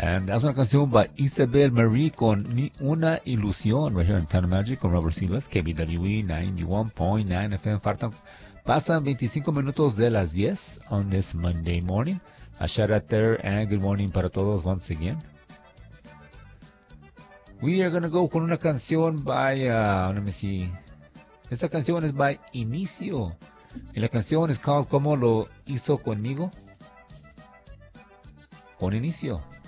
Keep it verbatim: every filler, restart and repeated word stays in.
And that's una canción by Isabel Marie con Ni Una Ilusión, right here in Town of Magic con Robert Silas, K B W E ninety-one point nine F M. Faltan, pasan veinticinco minutos de las diez on this Monday morning. A shout out there and good morning para todos once again. We are gonna go con una canción by, uh, let me see. Esta canción es by Inicio. Y la canción es called ¿Cómo lo hizo conmigo? Con Inicio.